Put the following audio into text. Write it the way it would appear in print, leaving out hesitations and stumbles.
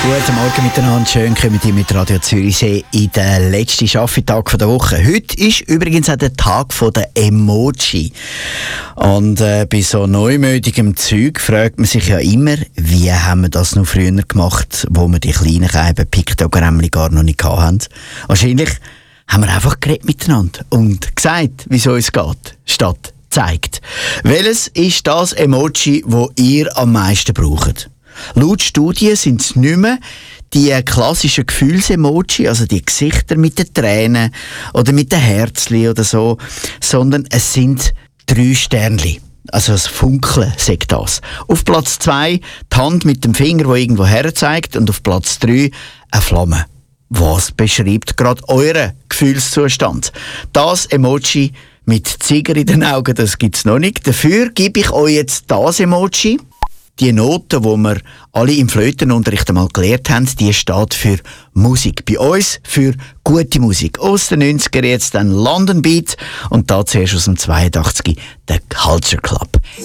Guten Morgen miteinander, schön kommen Sie mit Radio Zürichsee in den letzten Arbeitstag der Woche. Heute ist übrigens auch der Tag der Emoji. Und bei so neumütigem Zeug fragt man sich ja immer, wie haben wir das noch früher gemacht, wo wir die kleinen Scheiben Piktogrammchen gar noch nicht hatten. Wahrscheinlich haben wir einfach geredet miteinander und gesagt, wie es uns geht, statt zeigt. Welches ist das Emoji, das ihr am meisten braucht? Laut Studien sind es nicht mehr die klassischen Gefühls-Emoji, also die Gesichter mit den Tränen oder mit den Herzchen oder so, sondern es sind 3 Sternchen. Also das Funkeln sagt das. Auf Platz 2 die Hand mit dem Finger, der irgendwo her zeigt, und auf Platz 3 eine Flamme. Was beschreibt gerade euren Gefühlszustand? Das Emoji mit Ziger in den Augen, das gibt es noch nicht. Dafür gebe ich euch jetzt das Emoji. Die Note, die wir alle im Flötenunterricht einmal gelernt haben, die steht für Musik. Bei uns für gute Musik. Aus den 90er jetzt dann London Beat und da zuerst aus dem 82 der Culture Club.